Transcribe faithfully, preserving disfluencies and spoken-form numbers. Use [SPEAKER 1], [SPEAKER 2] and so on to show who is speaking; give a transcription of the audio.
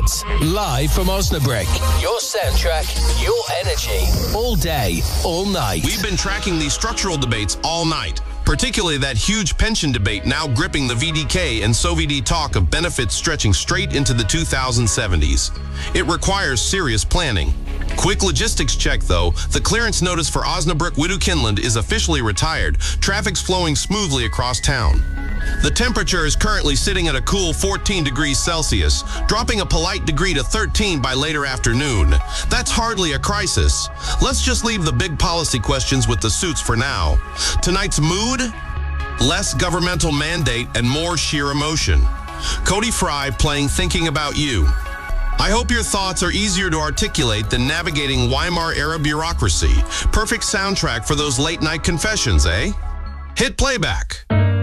[SPEAKER 1] Sports, live from Osnabrück. Your soundtrack, your energy, all day, all night.
[SPEAKER 2] We've been tracking these structural debates all night, particularly that huge pension debate now gripping the V D K and SoVD talk of benefits stretching straight into the two thousand seventies. It requires serious planning. Quick logistics check, though. The clearance notice for Osnabrück-Wedukinland is officially retired. Traffic's flowing smoothly across town. The temperature is currently sitting at a cool fourteen degrees Celsius, dropping a polite degree to thirteen by later afternoon. That's hardly a crisis. Let's just leave the big policy questions with the suits for now. Tonight's mood? Less governmental mandate and more sheer emotion. Cody Fry playing Thinking About You. I hope your thoughts are easier to articulate than navigating Weimar-era bureaucracy. Perfect soundtrack for those late-night confessions, eh? Hit playback.